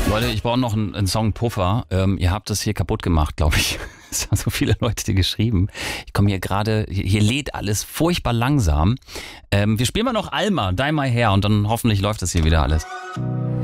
Leute, ich brauche noch einen Song Puffer. Ihr habt das hier kaputt gemacht, glaube ich. Es haben so viele Leute geschrieben. Ich komme hier gerade, hier lädt alles furchtbar langsam. Wir spielen mal noch Alma, Dye My Hair und dann hoffentlich läuft das hier wieder alles.